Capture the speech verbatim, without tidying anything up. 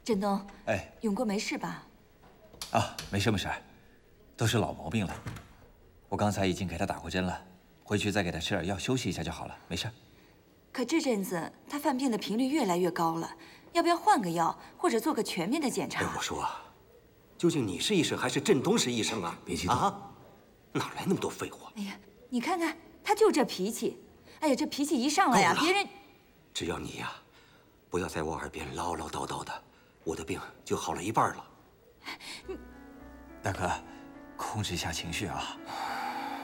振东， 哎， 永过没事吧？ 啊，没事没事，都是老毛病了。我刚才已经给他打过针了，回去再给他吃点药，休息一下就好了，没事。 可这阵子他犯病的频率越来越高了，要不要换个药，或者做个全面的检查？ 哎，我说，究竟你是医生还是振东是医生啊？ 别激动啊，哪来那么多废话？ 哎呀，你看看他就这脾气，哎呀，这脾气一上来呀，别人只要你呀，不要在我耳边唠唠叨叨的，我的病就好了一半了。 大哥，控制一下情绪啊。